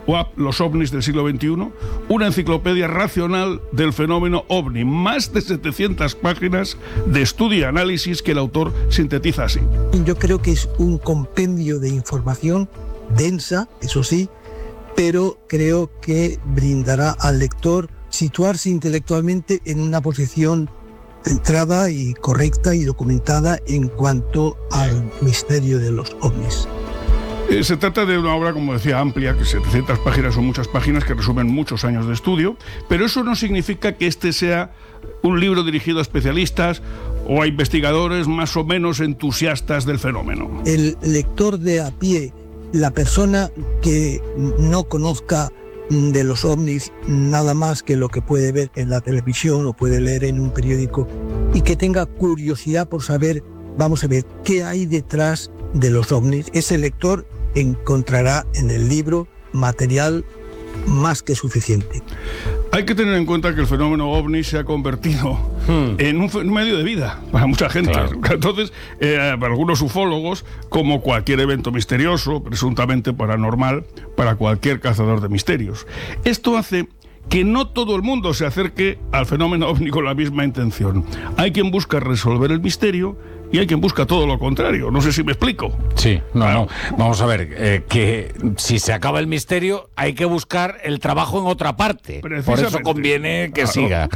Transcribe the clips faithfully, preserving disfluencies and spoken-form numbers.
O A P, los ovnis del siglo veintiuno, una enciclopedia racional del fenómeno ovni, más de setecientas páginas de estudio y análisis que el autor sintetiza así. Yo creo que es un compendio de información densa, eso sí, pero creo que brindará al lector situarse intelectualmente en una posición centrada y correcta y documentada en cuanto al misterio de los ovnis. Eh, se trata de una obra, como decía, amplia, que setecientas páginas son muchas páginas que resumen muchos años de estudio, pero eso no significa que este sea un libro dirigido a especialistas o a investigadores más o menos entusiastas del fenómeno. El lector de a pie, la persona que no conozca de los ovnis nada más que lo que puede ver en la televisión o puede leer en un periódico y que tenga curiosidad por saber, vamos a ver, qué hay detrás de los ovnis, ese lector encontrará en el libro material más que suficiente. Hay que tener en cuenta que el fenómeno ovni se ha convertido hmm. en un, un medio de vida para mucha gente. Claro. Entonces, eh, para algunos ufólogos, como cualquier evento misterioso, presuntamente paranormal, para cualquier cazador de misterios. Esto hace que no todo el mundo se acerque al fenómeno ovni con la misma intención. Hay quien busca resolver el misterio y hay quien busca todo lo contrario. No sé si me explico. Sí, no, claro. no. Vamos a ver, eh, que si se acaba el misterio hay que buscar el trabajo en otra parte. Por eso conviene que claro. siga.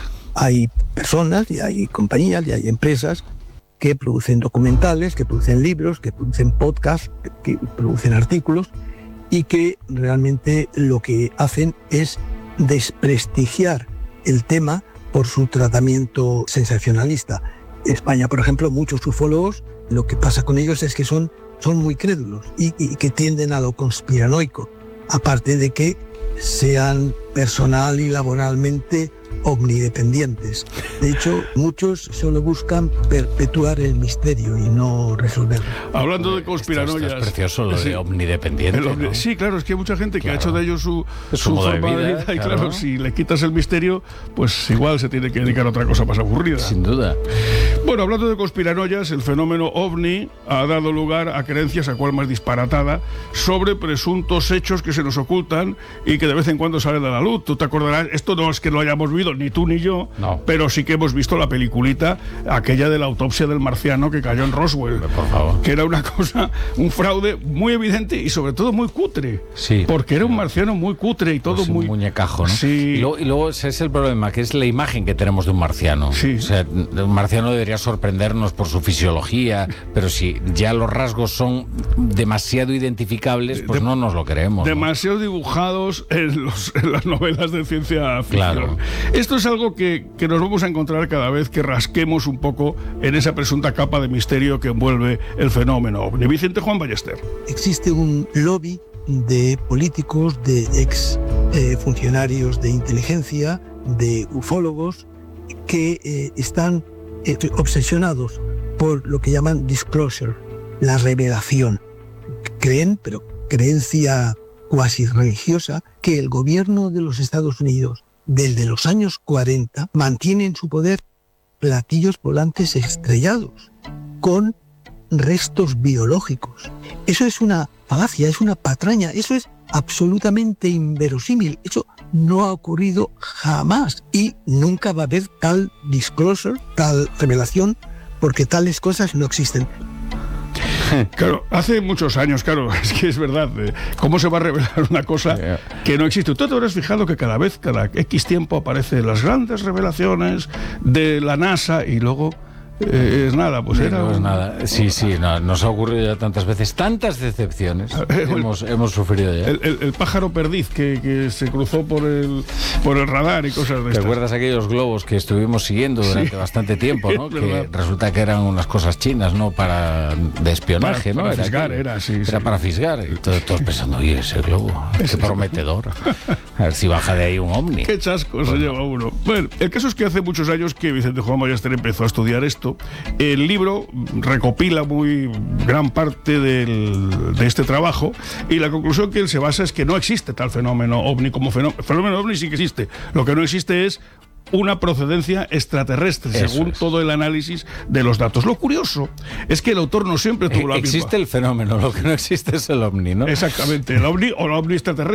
Hay personas y hay compañías y hay empresas que producen documentales, que producen libros, que producen podcasts, que producen artículos y que realmente lo que hacen es desprestigiar el tema por su tratamiento sensacionalista. En España, por ejemplo, muchos ufólogos, lo que pasa con ellos es que son, son muy crédulos y, y que tienden a lo conspiranoico, aparte de que sean personal y laboralmente omnidependientes. De hecho, muchos solo buscan perpetuar el misterio y no resolverlo. Hablando de conspiranoias... Esto, esto es precioso lo sí, de omnidependiente, omni- ¿no? Sí, claro, es que hay mucha gente claro. que ha hecho de ellos su, su, su modo forma de vida, de vida y claro, claro, si le quitas el misterio, pues igual se tiene que dedicar a otra cosa más aburrida. Sin duda. Bueno, hablando de conspiranoias, el fenómeno ovni ha dado lugar a creencias, a cual más disparatada, sobre presuntos hechos que se nos ocultan y que de vez en cuando salen a la luz. Tú te acordarás, esto no es que lo hayamos vivido ni tú ni yo, no. pero sí que hemos visto la peliculita, aquella de la autopsia del marciano que cayó en Roswell, por favor. Que era una cosa, un fraude muy evidente y sobre todo muy cutre, sí, porque era un marciano muy cutre y todo pues muy... un muñecajo, ¿no? Sí. Y luego, y luego ese es el problema, que es la imagen que tenemos de un marciano. Sí. O sea, un marciano debería sorprendernos por su fisiología, pero si ya los rasgos son demasiado identificables, pues de, no nos lo creemos. Demasiado ¿no? dibujados en, los, en las novelas de ciencia ficción. Claro. Esto es algo que, que nos vamos a encontrar cada vez que rasquemos un poco en esa presunta capa de misterio que envuelve el fenómeno ovni. Vicente Juan Ballester. Existe un lobby de políticos, de ex eh, funcionarios de inteligencia, de ufólogos, que eh, están eh, obsesionados por lo que llaman disclosure, la revelación. Creen, pero creencia cuasi religiosa, que el gobierno de los Estados Unidos desde los años cuarenta mantiene en su poder platillos volantes estrellados con restos biológicos. Eso es una falacia, es una patraña, eso es absolutamente inverosímil. Eso no ha ocurrido jamás y nunca va a haber tal disclosure, tal revelación, porque tales cosas no existen. Claro, hace muchos años, claro, es que es verdad, eh, ¿cómo se va a revelar una cosa que no existe? Tú te habrás fijado que cada vez, cada X tiempo aparecen las grandes revelaciones de la NASA y luego eh, es nada, pues era... No es nada, sí, sí, no, nos ha ocurrido ya tantas veces, tantas decepciones el, hemos, hemos sufrido ya. El, el, el pájaro perdiz que, que se cruzó por el, por el radar y cosas de ¿Te estas. acuerdas aquellos globos que estuvimos siguiendo durante sí, bastante tiempo, ¿no? Que verdad. Resulta que eran unas cosas chinas, ¿no? Para de espionaje, para, ¿no? Para fisgar, era, era, sí. Era sí. para fisgar. Y todos, todos pensando, oye, ese globo, qué prometedor. A ver si baja de ahí un ovni. Qué chasco bueno. se lleva uno. Bueno, el caso es que hace muchos años que Vicente Juan Ballester empezó a estudiar esto. El libro recopila muy gran parte del, de este trabajo y la conclusión que él se basa es que no existe tal fenómeno ovni como fenómeno. Fenómeno ovni sí que existe. Lo que no existe es una procedencia extraterrestre, Eso según es. todo el análisis de los datos. Lo curioso es que el autor no siempre tuvo la misma. Existe el fenómeno, lo que no existe es el ovni, ¿no? Exactamente, el ovni o el ovni extraterrestre.